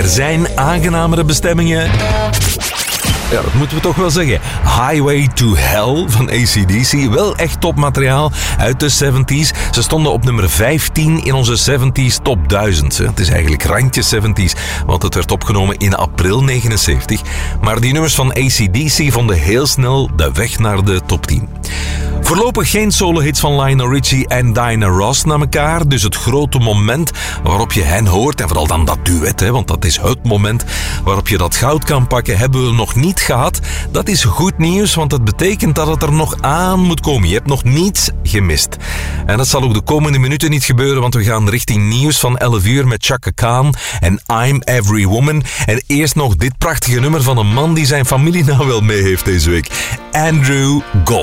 Er zijn aangenamere bestemmingen. Ja, dat moeten we toch wel zeggen. Highway to Hell van AC/DC. Wel echt topmateriaal uit de 70s. Ze stonden op nummer 15 in onze 70s top 1000. Het is eigenlijk randje 70s, want het werd opgenomen in april 79. Maar die nummers van AC/DC vonden heel snel de weg naar de top 10. Voorlopig geen solo-hits van Lionel Richie en Diana Ross na elkaar. Dus het grote moment waarop je hen hoort, en vooral dan dat duet, want dat is het moment waarop je dat goud kan pakken, hebben we nog niet gehad. Dat is goed nieuws, want het betekent dat het er nog aan moet komen. Je hebt nog niets gemist. En dat zal ook de komende minuten niet gebeuren, want we gaan richting nieuws van 11 uur met Chaka Khan en I'm Every Woman. En eerst nog dit prachtige nummer van een man die zijn familie nou wel mee heeft deze week. Andrew Gold.